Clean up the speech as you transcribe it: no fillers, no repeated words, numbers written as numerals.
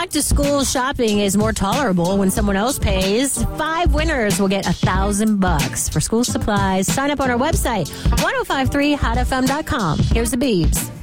back to school shopping is more tolerable when someone else pays. 5 winners will get $1,000 for school supplies. Sign up on our website, 1053hotfm.com. Here's the Beebs.